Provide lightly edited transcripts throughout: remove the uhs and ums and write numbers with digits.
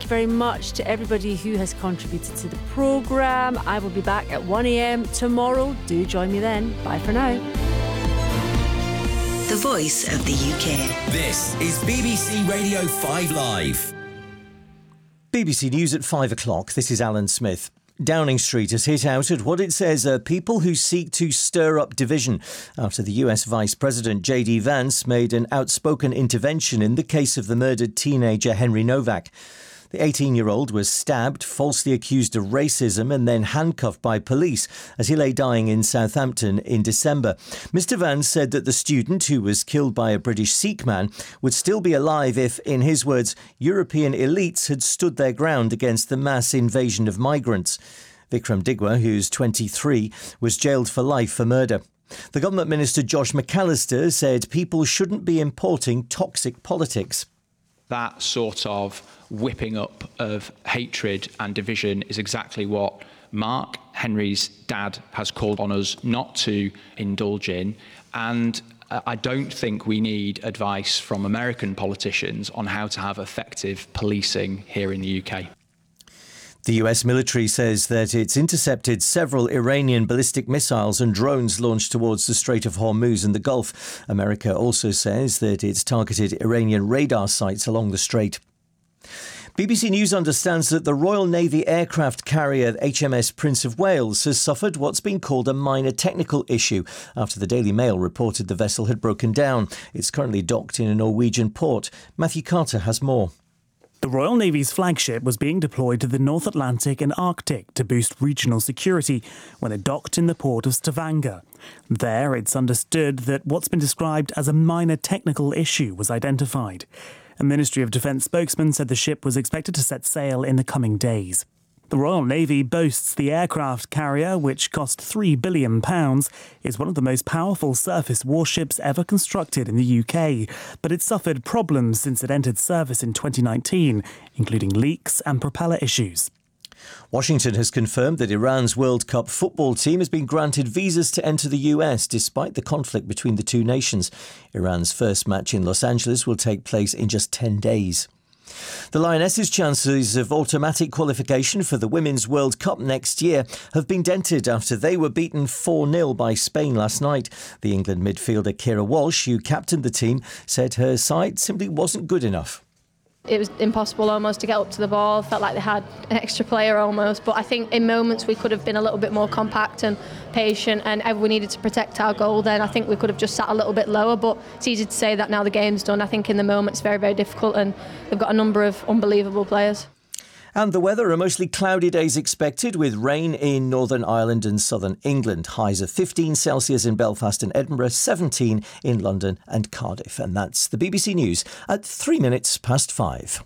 you very much to everybody who has contributed to the programme. I will be back at 1 a.m. tomorrow. Do join me then. Bye for now. The voice of the UK. This is BBC Radio 5 Live. BBC News at 5 o'clock. This is Alan Smith. Downing Street has hit out at what it says are people who seek to stir up division after the US Vice President J.D. Vance made an outspoken intervention in the case of the murdered teenager Henry Novak. The 18-year-old was stabbed, falsely accused of racism and then handcuffed by police as he lay dying in Southampton in December. Mr. Vance said that the student, who was killed by a British Sikh man, would still be alive if, in his words, European elites had stood their ground against the mass invasion of migrants. Vikram Digwa, who's 23, was jailed for life for murder. The Government Minister Josh McAllister said people shouldn't be importing toxic politics. That sort of whipping up of hatred and division is exactly what Mark, Henry's dad, has called on us not to indulge in. And I don't think we need advice from American politicians on how to have effective policing here in the UK. The US military says that it's intercepted several Iranian ballistic missiles and drones launched towards the Strait of Hormuz and the Gulf. America also says that it's targeted Iranian radar sites along the strait. BBC News understands that the Royal Navy aircraft carrier HMS Prince of Wales has suffered what's been called a minor technical issue after the Daily Mail reported the vessel had broken down. It's currently docked in a Norwegian port. Matthew Carter has more. The Royal Navy's flagship was being deployed to the North Atlantic and Arctic to boost regional security when it docked in the port of Stavanger. There, it's understood that what's been described as a minor technical issue was identified. A Ministry of Defence spokesman said the ship was expected to set sail in the coming days. The Royal Navy boasts the aircraft carrier, which cost £3 billion, is one of the most powerful surface warships ever constructed in the UK, but it suffered problems since it entered service in 2019, including leaks and propeller issues. Washington has confirmed that Iran's World Cup football team has been granted visas to enter the US despite the conflict between the two nations. Iran's first match in Los Angeles will take place in just 10 days. The Lionesses' chances of automatic qualification for the Women's World Cup next year have been dented after they were beaten 4-0 by Spain last night. The England midfielder Keira Walsh, who captained the team, said her side simply wasn't good enough. It was impossible almost to get up to the ball. Felt like they had an extra player almost. But I think in moments we could have been a little bit more compact and patient, and we needed to protect our goal then. I think we could have just sat a little bit lower, but it's easy to say that now the game's done. I think in the moment it's very, very difficult, and they've got a number of unbelievable players. And the weather, are mostly cloudy days expected with rain in Northern Ireland and southern England. Highs of 15 Celsius in Belfast and Edinburgh, 17 in London and Cardiff. And that's the BBC News at 3 minutes past 5.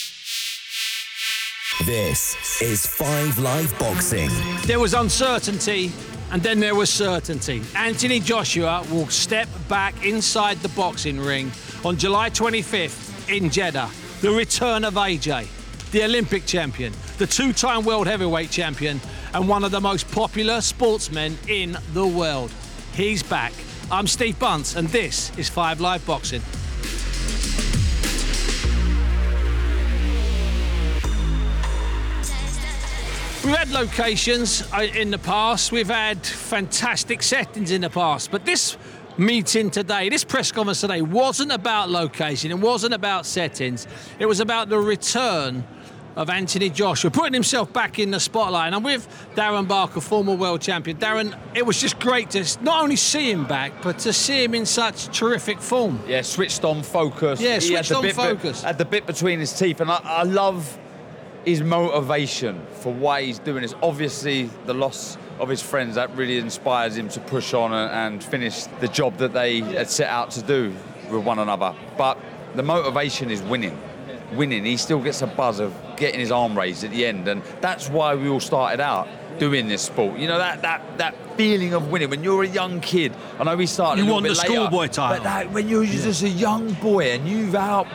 This is 5 Live Boxing. There was uncertainty and then there was certainty. Anthony Joshua will step back inside the boxing ring on July 25th in Jeddah. The return of AJ. The Olympic champion, the two-time world heavyweight champion, and one of the most popular sportsmen in the world. He's back. I'm Steve Bunce, and this is 5 Live Boxing. We've had locations in the past, we've had fantastic settings in the past, but this meeting today, this press conference today, wasn't about location, it wasn't about settings, it was about the return of Anthony Joshua, putting himself back in the spotlight. And I'm with Darren Barker, former world champion. Darren, it was just great to not only see him back, but to see him in such terrific form. Yeah, switched on focus. Yeah, switched on focus. Had the bit between his teeth, and I love his motivation for why he's doing this. Obviously, the loss of his friends, that really inspires him to push on and finish the job that they had set out to do with one another. But the motivation is winning. He still gets a buzz of getting his arm raised at the end, and that's why we all started out doing this sport. You know, that feeling of winning when you're a young kid. I know we started you a little want bit the later, schoolboy title, but when you're just a young boy and you've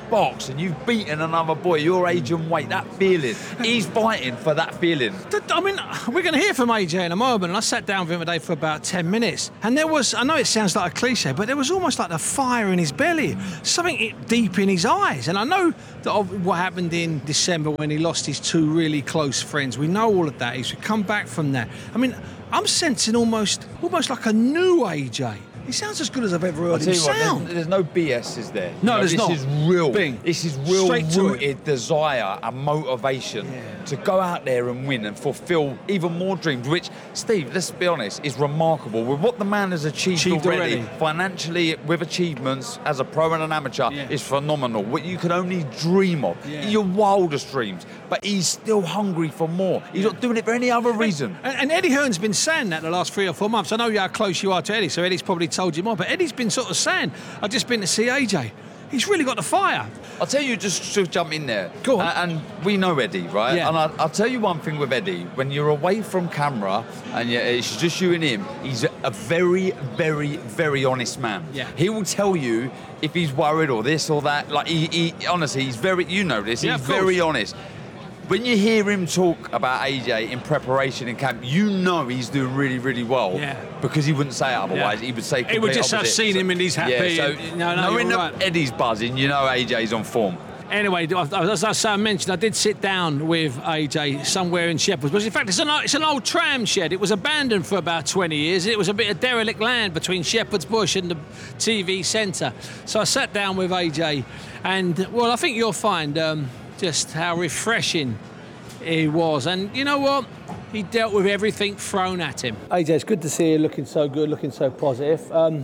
box and you've beaten another boy your age and weight, that feeling, he's fighting for that feeling. I mean, we're going to hear from AJ in a moment, and I sat down with him today for about 10 minutes, and there was, I know it sounds like a cliche, but there was almost like the fire in his belly, something deep in his eyes. And I know that of what happened in December when he lost his two really close friends. We know all of that. He's come back from that. I mean, I'm sensing almost like a new AJ. He sounds as good as I've ever heard him sound. There's no BS, is there? No, there's not. This is real. Bing. This is real Straight to rooted desire and motivation to go out there and win and fulfil even more dreams, which, Steve, let's be honest, is remarkable. With what the man has achieved already, financially, with achievements as a pro and an amateur, is phenomenal. What you could only dream of, your wildest dreams. But he's still hungry for more. He's not doing it for any other reason. And Eddie Hearn's been saying that the last 3 or 4 months. I know how close you are to Eddie, so Eddie's probably told you more. But Eddie's been sort of saying, I've just been to see AJ. He's really got the fire. I'll tell you, just to jump in there. Go on. And we know Eddie, right? Yeah. And I'll tell you one thing with Eddie. When you're away from camera and it's just you and him, he's a very, very, very honest man. Yeah. He will tell you if he's worried or this or that. Like, he honestly, he's very, you know this, he's very honest. When you hear him talk about AJ in preparation in camp, you know he's doing really, really well. Yeah. Because he wouldn't say it otherwise. He would say complete He would just have opposite. seen him and he's happy. Yeah, so knowing that Eddie's buzzing, you know AJ's on form. Anyway, as I mentioned, I did sit down with AJ somewhere in Shepherd's Bush. In fact, it's an old tram shed. It was abandoned for about 20 years. It was a bit of derelict land between Shepherd's Bush and the TV centre. So I sat down with AJ, and, well, I think you'll find just how refreshing he was. And you know what? He dealt with everything thrown at him. AJ, it's good to see you looking so good, looking so positive.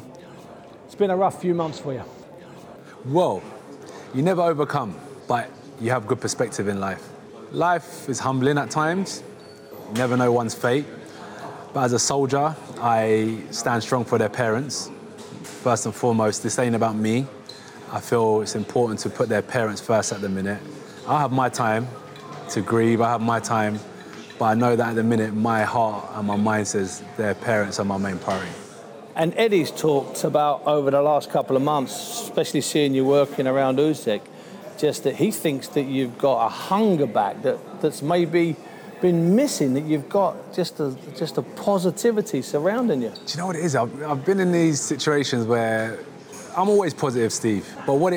It's been a rough few months for you. Well, you never overcome, but you have good perspective in life. Life is humbling at times. You never know one's fate. But as a soldier, I stand strong for their parents. First and foremost, this ain't about me. I feel it's important to put their parents first at the minute. I have my time to grieve, I have my time, but I know that at the minute my heart and my mind says their parents are my main priority. And Eddie's talked about over the last couple of months, especially seeing you working around Usyk, just that he thinks that you've got a hunger back that's maybe been missing, that you've got just a positivity surrounding you. Do you know what it is? I've been in these situations where I'm always positive, Steve, but what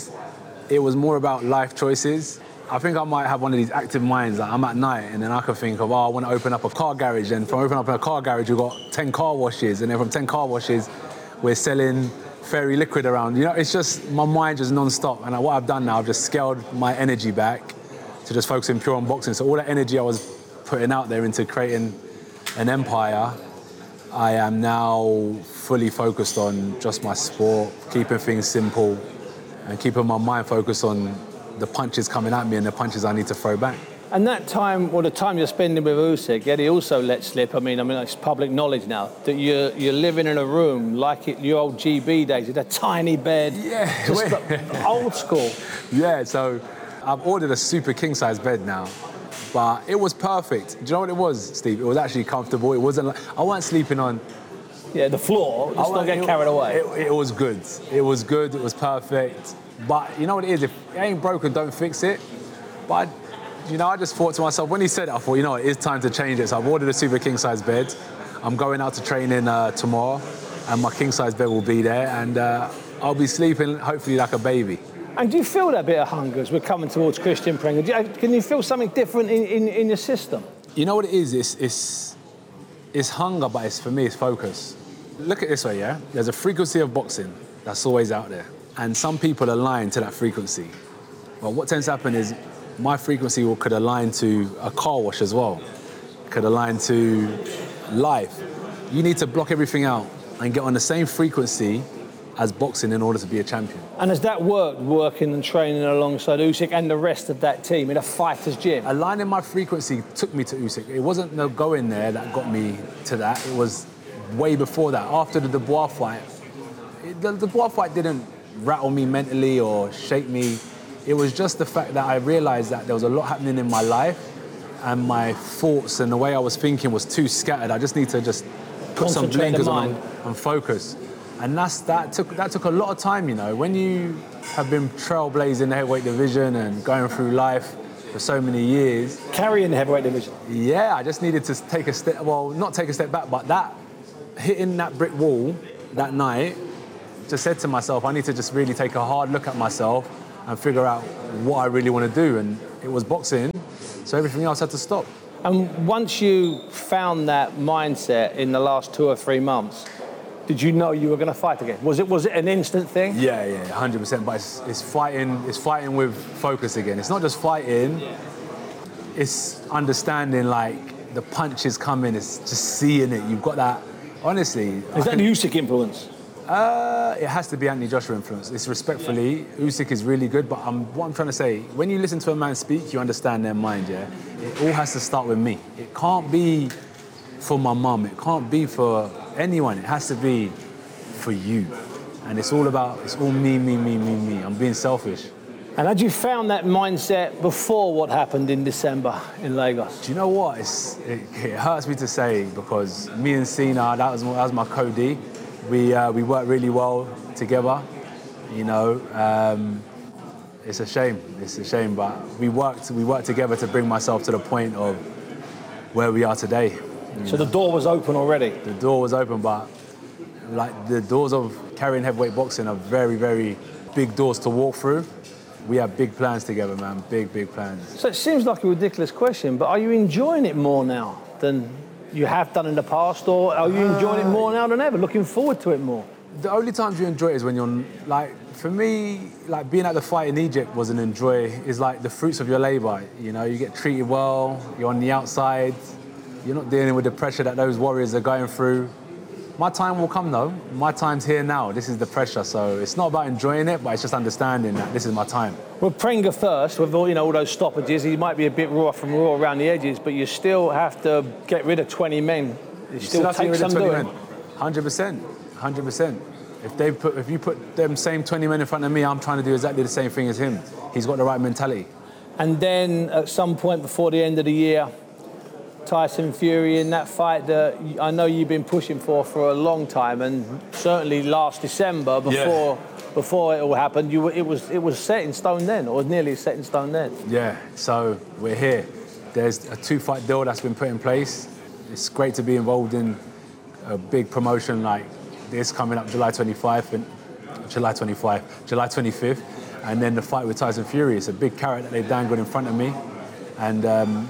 it was more about life choices. I think I might have one of these active minds, like I'm at night and then I can think of, I want to open up a car garage, and from opening up a car garage we've got 10 car washes, and then from 10 car washes we're selling fairy liquid around. You know, it's just, my mind just non-stop, and what I've done now, I've just scaled my energy back to just focusing pure on boxing. So all that energy I was putting out there into creating an empire, I am now fully focused on just my sport, keeping things simple, and keeping my mind focused on the punches coming at me and the punches I need to throw back. And that time, well, the time you're spending with Usyk, Eddie also let slip. I mean, it's public knowledge now that you're living in a room like your old GB days, with a tiny bed, just old school. Yeah, so I've ordered a super king-size bed now, but it was perfect. Do you know what it was, Steve? It was actually comfortable. It wasn't like, I wasn't sleeping on the floor. Let's not get carried away. It was good. It was good. It was perfect. But you know what it is? If it ain't broken, don't fix it. But I just thought to myself, when he said it, I thought, it is time to change it. So I've ordered a super king-size bed. I'm going out to training tomorrow, and my king-size bed will be there, and I'll be sleeping hopefully like a baby. And do you feel that bit of hunger as we're coming towards Christian Pringle? Can you feel something different in your system? You know what it is? It's hunger, but for me, it's focus. Look at it this way, yeah? There's a frequency of boxing that's always out there, and some people align to that frequency. Well, what tends to happen is my frequency could align to a car wash as well, could align to life. You need to block everything out and get on the same frequency as boxing in order to be a champion. And has that worked, working and training alongside Usyk and the rest of that team in a fighter's gym? Aligning my frequency took me to Usyk. It wasn't no going there that got me to that. It was way before that. After the Dubois fight, the Dubois fight didn't rattle me mentally or shake me. It was just the fact that I realized that there was a lot happening in my life, and my thoughts and the way I was thinking was too scattered. I just need to put some blinkers on and focus. And that took a lot of time, you know. When you have been trailblazing the heavyweight division and going through life for so many years. Carrying the heavyweight division. Yeah, I just needed to take a step, well, not take a step back, but that, hitting that brick wall that night, just said to myself, I need to just really take a hard look at myself and figure out what I really want to do. And it was boxing, so everything else had to stop. And once you found that mindset in the last 2 or 3 months, did you know you were going to fight again? Was it an instant thing? Yeah, 100%. But it's fighting with focus again. It's not just fighting. It's understanding like the punches coming. It's just seeing it. You've got that. Honestly, is that the Usyk influence? It has to be Anthony Joshua influence. It's respectfully. Usyk is really good, but what I'm trying to say, when you listen to a man speak, you understand their mind. Yeah, it all has to start with me. It can't be for my mum. It can't be for anyone. It has to be for you. And it's all me. I'm being selfish. And had you found that mindset before what happened in December in Lagos? Do you know what? It hurts me to say, because me and Cena, that was my co-D. We worked really well together. You know, it's a shame, but we worked together to bring myself to the point of where we are today. So the door was open already? The door was open, but like the doors of carrying heavyweight boxing are very, very big doors to walk through. We have big plans together, man, big plans. So it seems like a ridiculous question, but are you enjoying it more now than you have done in the past, or are you enjoying it more now than ever, looking forward to it more? The only times you enjoy it is when you're, like, for me, like being at the fight in Egypt was an enjoy, is like the fruits of your labour, you know, you get treated well, you're on the outside, you're not dealing with the pressure that those warriors are going through. My time will come though, my time's here now, this is the pressure, so it's not about enjoying it, but it's just understanding that this is my time. With Prenga first, with all, all those stoppages, he might be a bit raw around the edges, but you still have to get rid of 20 men. You still have to get rid of 20 men. 100%. If you put them same 20 men in front of me, I'm trying to do exactly the same thing as him. He's got the right mentality. And then at some point before the end of the year, Tyson Fury in that fight that I know you've been pushing for a long time, and certainly last December before it all happened, it was set in stone then, or nearly set in stone then. Yeah, so we're here. There's a 2-fight deal that's been put in place. It's great to be involved in a big promotion like this coming up July 25th, and then the fight with Tyson Fury. It's a big carrot that they dangled in front of me, and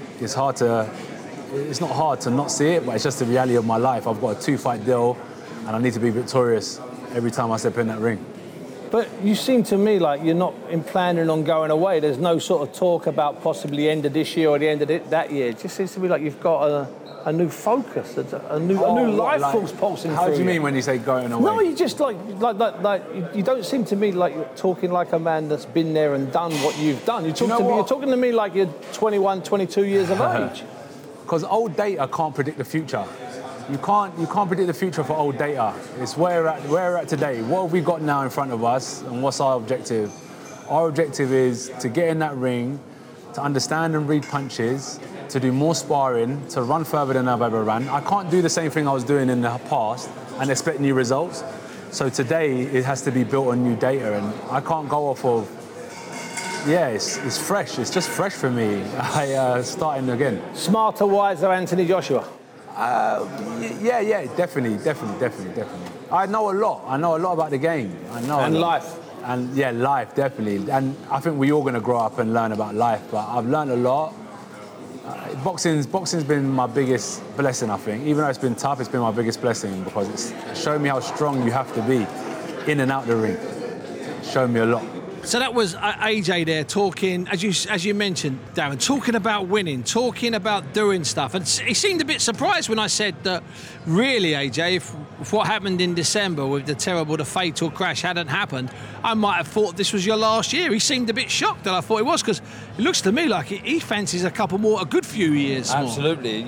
it's not hard to not see it, but it's just the reality of my life. I've got a 2-fight deal, and I need to be victorious every time I step in that ring. But you seem to me like you're not planning on going away. There's no sort of talk about possibly end of this year or the end of that year. It just seems to me like you've got a new focus, a new life force pulsing through. How do you mean when you say going away? No, you just like you don't seem to me like you're talking like a man that's been there and done what you've done. You're talking to me like you're 21, 22 years of age. Because old data can't predict the future. You can't predict the future for old data. It's where we're at today. What have we got now in front of us, and what's our objective? Our objective is to get in that ring, to understand and read punches, to do more sparring, to run further than I've ever run. I can't do the same thing I was doing in the past and expect new results. So today it has to be built on new data, and I can't go off of. Yeah, it's fresh. It's just fresh for me. Starting again. Smarter, wiser Anthony Joshua. Yeah, definitely. I know a lot about the game. Life. And yeah, life, definitely. And I think we're all going to grow up and learn about life, but I've learned a lot. Boxing's been my biggest blessing, I think. Even though it's been tough, it's been my biggest blessing, because it's shown me how strong you have to be in and out the ring. It's shown me a lot. So that was AJ there talking, as you mentioned, Darren, talking about winning, talking about doing stuff. And he seemed a bit surprised when I said that, really, AJ, if what happened in December with the fatal crash hadn't happened, I might have thought this was your last year. He seemed a bit shocked that I thought it was, because it looks to me like he fancies a good few years more. Absolutely.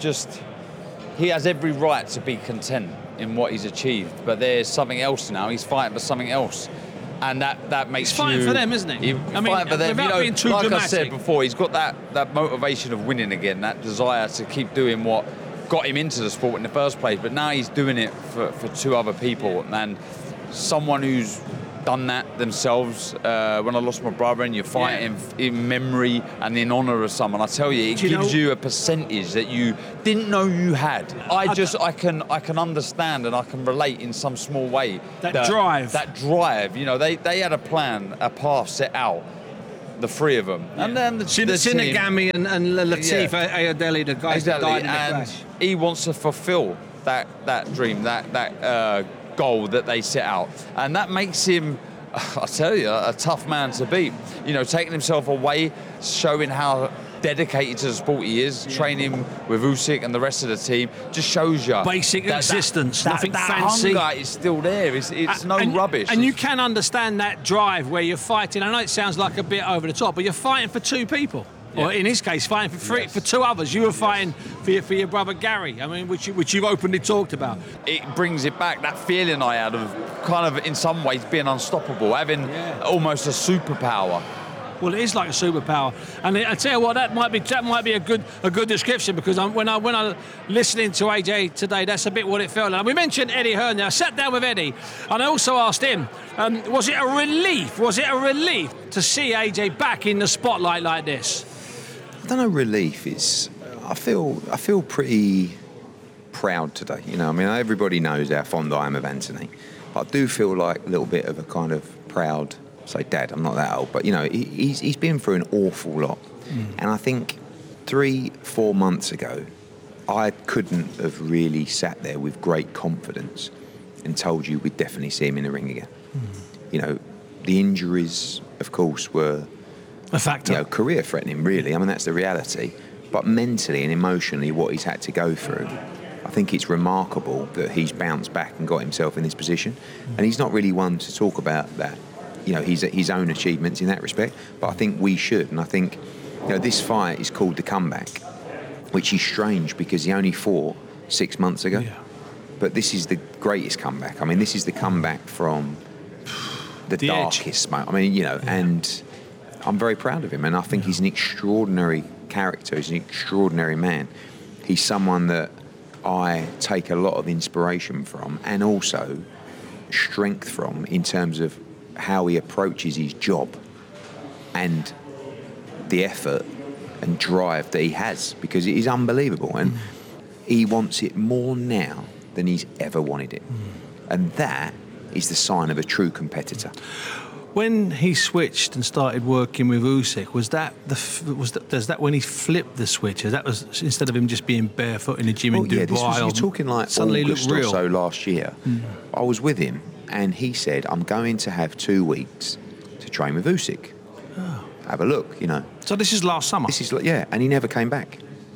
He has every right to be content in what he's achieved, but there's something else now. He's fighting for something else. And that makes he's fighting for them, isn't he? Fighting for them. Without being too dramatic. I said before, he's got that motivation of winning again, that desire to keep doing what got him into the sport in the first place, but now he's doing it for 2 other people. And someone who's done that themselves, when I lost my brother, and you're fighting in memory and in honour of someone, I tell you, it gives you a percentage that you didn't know you had. I can understand and I can relate in some small way. That drive. You know, they had a plan, a path set out, the 3 of them. And then the Sinagami and Latif Ayodele, the guys that died in the crash. He wants to fulfil that dream, that goal that they set out. And that makes him, I tell you, a tough man to beat. You know, taking himself away, showing how dedicated to the sport he is, training with Usyk and the rest of the team, just shows you basic existence, nothing fancy. Hunger is still there. It's no rubbish. And you can understand that drive where you're fighting. I know it sounds like a bit over the top, but you're fighting for 2 people. Yeah. Or in his case, fighting for 3, for 2 others. You were fighting for your brother Gary. I mean, which you've openly talked about. It brings it back, that feeling I had of kind of in some ways being unstoppable, having almost a superpower. Well, it is like a superpower, and I tell you what, that might be a good description, because when I listening to AJ today, that's a bit what it felt like. And we mentioned Eddie Hearn there. I sat down with Eddie, and I also asked him, was it a relief? Was it a relief to see AJ back in the spotlight like this? I don't know. Relief is. I feel pretty proud today. You know, I mean, everybody knows how fond I am of Anthony, but I do feel like a little bit of a kind of proud. Say, Dad, I'm not that old, but you know, he's been through an awful lot. And I think 3-4 months ago, I couldn't have really sat there with great confidence and told you we'd definitely see him in the ring again. You know, the injuries, of course, were a factor. You know, career threatening, really. I mean, that's the reality. But mentally and emotionally, what he's had to go through, I think it's remarkable that he's bounced back and got himself in this position. And he's not really one to talk about that. You know, his own achievements in that respect, but I think we should. And I think, you know, this fight is called The Comeback, which is strange because he only fought 6 months ago. Yeah. But this is the greatest comeback. I mean, this is the comeback from the darkest moment. I mean, you know, and I'm very proud of him. And I think he's an extraordinary character. He's an extraordinary man. He's someone that I take a lot of inspiration from and also strength from in terms of how he approaches his job and the effort and drive that he has, because it is unbelievable, and he wants it more now than he's ever wanted it, and that is the sign of a true competitor. When he switched and started working with Usyk, was that when he flipped the switch? That was instead of him just being barefoot in the gym in Dubai. You're talking like August or so last year. I was with him. And he said, I'm going to have 2 weeks to train with Usyk. Oh. Have a look, you know. So this is last summer? And he never came back.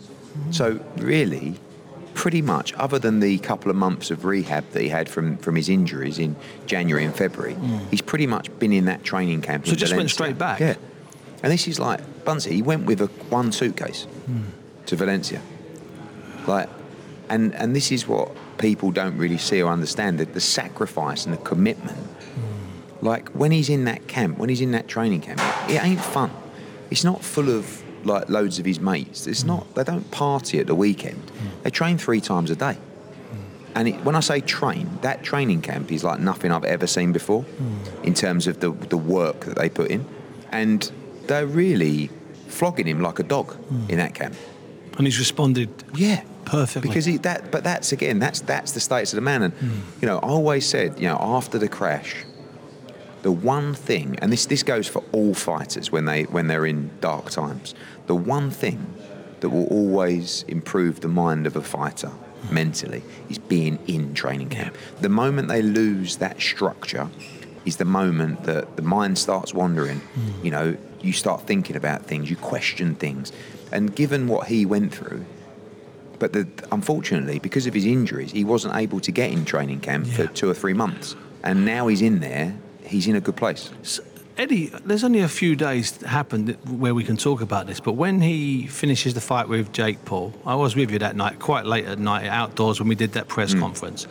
So really, pretty much, other than the couple of months of rehab that he had from his injuries in January and February, he's pretty much been in that training camp. So just Valencia. Went straight back? Yeah. And this is like, Bunsey, he went with one suitcase to Valencia. Like, and this is what people don't really see or understand, the sacrifice and the commitment. Like, when he's in that camp, when he's in that training camp, it ain't fun. It's not full of like loads of his mates. It's not. They don't party at the weekend. They train 3 times a day. And when I say train, that training camp is like nothing I've ever seen before in terms of the work that they put in. And they're really flogging him like a dog in that camp. And he's responded. Yeah. Perfectly. Because that's the status of the man. And you know, I always said, you know, after the crash, the one thing, and this goes for all fighters when they're in dark times, the one thing that will always improve the mind of a fighter mentally is being in training camp. The moment they lose that structure is the moment that the mind starts wandering. You know, you start thinking about things, you question things, and given what he went through. But unfortunately, because of his injuries, he wasn't able to get in training camp for 2 or 3 months. And now he's in there, he's in a good place. So, Eddie, there's only a few days that happened where we can talk about this, but when he finishes the fight with Jake Paul, I was with you that night, quite late at night, outdoors when we did that press conference.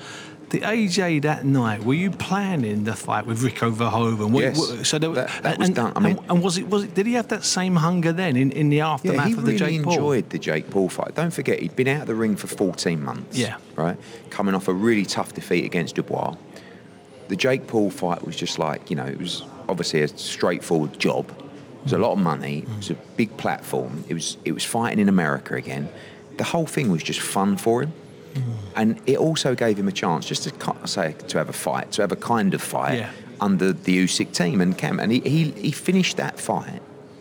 The AJ that night, were you planning the fight with Rico Verhoeven? Yes, so that was done. I mean, and was it? Did he have that same hunger then in the aftermath of the Jake Paul? He really enjoyed the Jake Paul fight. Don't forget, he'd been out of the ring for 14 months. Yeah. Right? Coming off a really tough defeat against Dubois. The Jake Paul fight was just like, it was obviously a straightforward job. It was a lot of money. It was a big platform. It was fighting in America again. The whole thing was just fun for him. And it also gave him a chance just to have a fight, to have a kind of fight under the Usyk team and camp. And he finished that fight.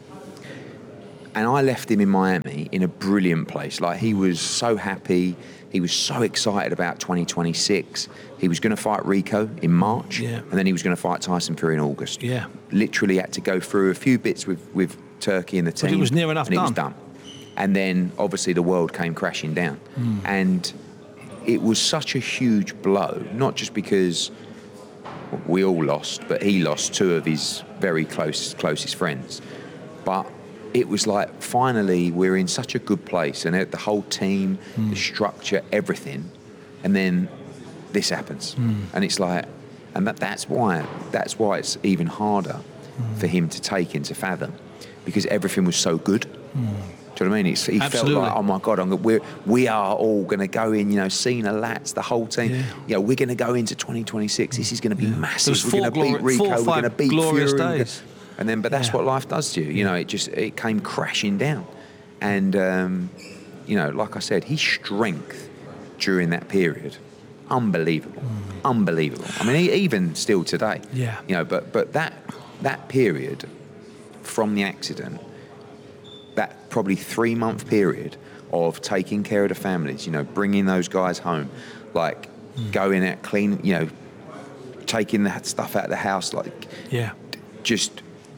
And I left him in Miami in a brilliant place. Like, he was so happy. He was so excited about 2026. He was going to fight Rico in March. And then he was going to fight Tyson Fury in August. Yeah. Literally had to go through a few bits with Turkey and the team. But it was near enough and it was done. And then, obviously, the world came crashing down. And it was such a huge blow, not just because we all lost, but he lost two of his very closest friends. But it was like, finally, we're in such a good place, and the whole team, the structure, everything, and then this happens. And it's like, and that's why it's even harder for him to take and to fathom, because everything was so good. Do you know what I mean? He felt like, oh my God, we are all going to go in, Cena, Lats, the whole team. We're going to go into 2026. This is going to be massive. We're going to beat Rico. We're going to beat Fury. Days. And then, but that's what life does to you. It came crashing down. And, like I said, his strength during that period, unbelievable. Unbelievable. I mean, even still today. Yeah. But that period from the accident, that probably 3-month period of taking care of the families, bringing those guys home, like going out clean, taking that stuff out of the house, just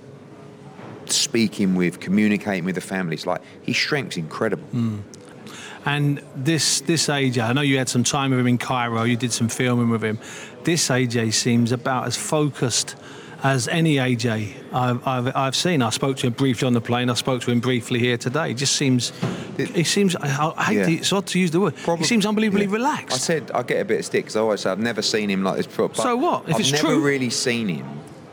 communicating with the families, like, his strength's incredible. And this AJ, I know you had some time with him in Cairo, you did some filming with him. This AJ seems about as focused as any AJ I've seen. I spoke to him briefly on the plane. I spoke to him briefly here today. He seems, I hate it's odd to use the word. He seems unbelievably relaxed. I said I get a bit of stick because I always say I've never seen him like this before. But so what? If I've it's never true, really seen him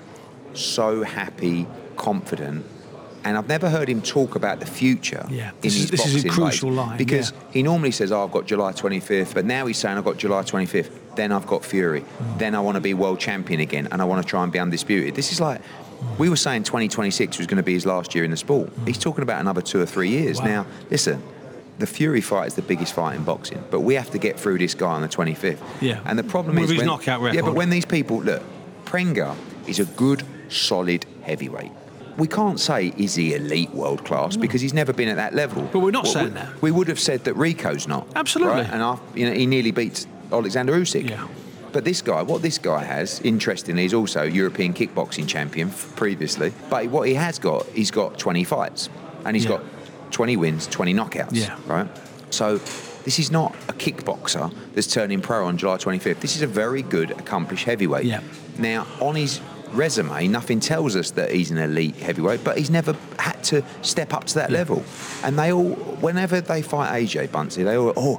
so happy, confident, and I've never heard him talk about the future in his boxing. This is a crucial line. Because he normally says, I've got July 25th, but now he's saying I've got July 25th, then I've got Fury, then I want to be world champion again, and I want to try and be undisputed. This is like, we were saying 2026 was going to be his last year in the sport. He's talking about another 2 or 3 years. Wow. Now, listen, the Fury fight is the biggest fight in boxing, but we have to get through this guy on the 25th. Yeah. And the problem with is... his knockout record. Yeah, but when these people... Look, Prenga is a good, solid heavyweight. We can't say, is he elite world class, because he's never been at that level. But we're not saying that. We would have said that Rico's not. Absolutely. Right? And he nearly beat Alexander Usyk. Yeah. But what this guy has, interestingly, is also European kickboxing champion previously. But what he has got, he's got 20 fights. And he's got 20 wins, 20 knockouts. Yeah. Right? So this is not a kickboxer that's turning pro on July 25th. This is a very good, accomplished heavyweight. Yeah. Now, on his resume, nothing tells us that he's an elite heavyweight, but he's never had to step up to that level. And they all, whenever they fight AJ Bunsey, they all,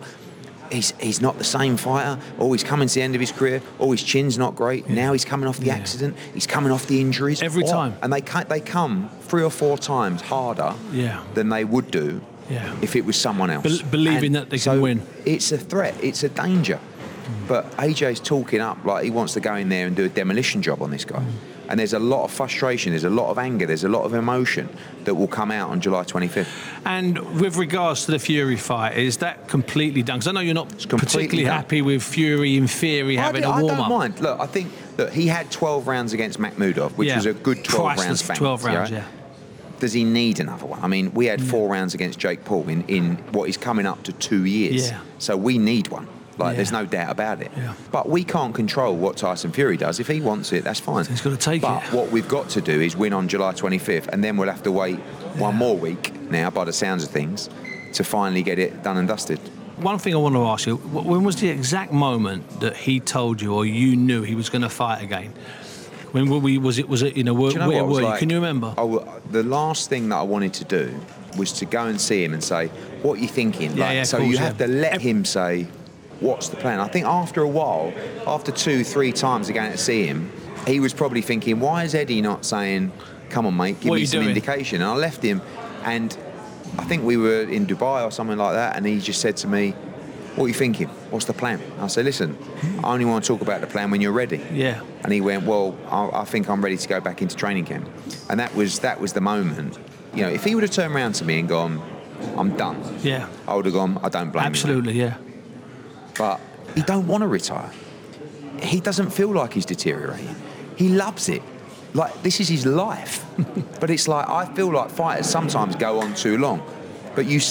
he's not the same fighter, he's coming to the end of his career, his chin's not great, now he's coming off the accident, he's coming off the injuries. Every time. And they come 3 or 4 times harder than they would do if it was someone else. Believing that they can win. It's a threat, it's a danger. But AJ's talking up like he wants to go in there and do a demolition job on this guy. And there's a lot of frustration, there's a lot of anger, there's a lot of emotion that will come out on July 25th. And with regards to the Fury fight, is that completely done? Because I know you're not particularly happy with Fury in theory having a warm-up. I don't mind. Look, I think that he had 12 rounds against Makhmudov, which was a good 12 rounds. 12 rounds, yeah. Does he need another one? I mean, we had 4 rounds against Jake Paul in what is coming up to 2 years. Yeah. So we need one. There's no doubt about it. Yeah. But we can't control what Tyson Fury does. If he wants it, that's fine. He's got to take it. But what we've got to do is win on July 25th, and then we'll have to wait one more week now, by the sounds of things, to finally get it done and dusted. One thing I want to ask you, when was the exact moment that he told you or you knew he was going to fight again? When was it, where were you? Can you remember? The last thing that I wanted to do was to go and see him and say, what are you thinking? So you have to let him say what's the plan? I think after a while, after 2-3 times of going to see him, he was probably thinking, why is Eddie not saying, come on, mate, give me some indication? And I left him, and I think we were in Dubai or something like that, and he just said to me, what are you thinking? What's the plan? I said, listen, I only want to talk about the plan when you're ready. Yeah. And he went, well, I think I'm ready to go back into training camp. And that was the moment. You know, if he would have turned around to me and gone, I'm done. Yeah. I would have gone, I don't blame him. Absolutely, yeah. But he don't want to retire. He doesn't feel like he's deteriorating. He loves it. Like, this is his life. But it's like, I feel like fighters sometimes go on too long. But you